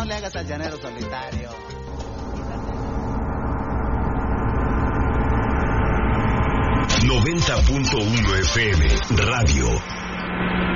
no le hagas al llanero solitario. 90.1 FM Radio.